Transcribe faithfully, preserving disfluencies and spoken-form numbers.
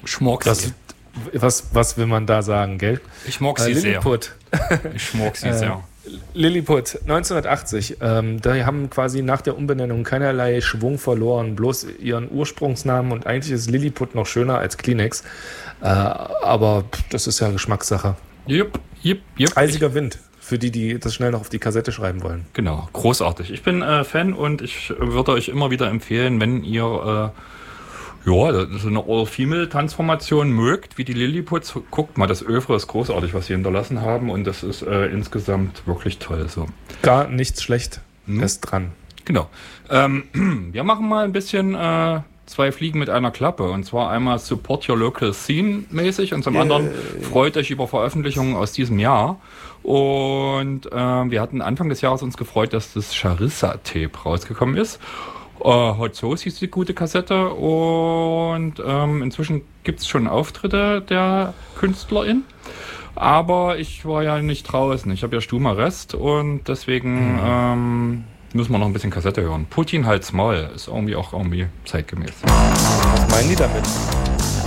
Schmuck Was, sie. was, was will man da sagen, gell? Ich mag Äh, sie sehr. Lilliput. Ich mag sie Äh, sehr. Lilliput, neunzehnhundertachtzig. Ähm, da haben quasi nach der Umbenennung keinerlei Schwung verloren, bloß ihren Ursprungsnamen, und eigentlich ist Lilliput noch schöner als Kleenex. Äh, aber das ist ja Geschmackssache. Jupp, jupp, jupp. Eisiger Wind, für die, die das schnell noch auf die Kassette schreiben wollen. Genau, großartig. Ich bin äh, Fan und ich würde euch immer wieder empfehlen, wenn ihr äh, ja, so eine All-Female-Transformation mögt, wie die Lilliputs, guckt mal, das Övre ist großartig, was sie hinterlassen haben, und das ist äh, insgesamt wirklich toll. So. Gar nichts schlecht Hm? ist dran. Genau. Ähm, wir machen mal ein bisschen äh, zwei Fliegen mit einer Klappe, und zwar einmal Support Your Local Scene mäßig und zum anderen freut euch über Veröffentlichungen aus diesem Jahr. Und äh, wir hatten Anfang des Jahres uns gefreut, dass das Charissa-Tape rausgekommen ist. Uh, Hot Sauce hieß die gute Kassette, und ähm, inzwischen gibt es schon Auftritte der Künstlerin, aber ich war ja nicht draußen, ich habe ja stummer Rest, und deswegen mhm. ähm, müssen wir noch ein bisschen Kassette hören. Putin halt's Maul ist irgendwie auch irgendwie zeitgemäß. Was meinen die damit?